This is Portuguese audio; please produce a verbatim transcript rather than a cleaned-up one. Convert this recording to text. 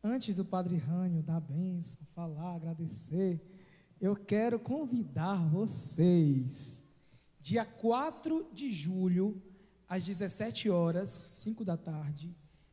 Antes do Padre Rânio dar a bênção, falar, agradecer, eu quero convidar vocês, dia quatro de julho, às dezessete horas, cinco da tarde,